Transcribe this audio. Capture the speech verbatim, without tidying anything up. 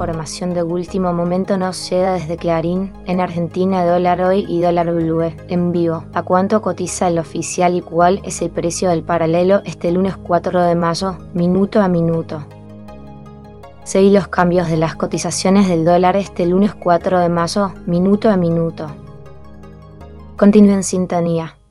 información de último momento nos llega desde Clarín. En Argentina, dólar hoy y dólar blue. En vivo, ¿a cuánto cotiza el oficial y cuál es el precio del paralelo este lunes cuatro de mayo, minuto a minuto? Seguí los cambios de las cotizaciones del dólar este lunes cuatro de mayo, minuto a minuto. Continúe en sintonía.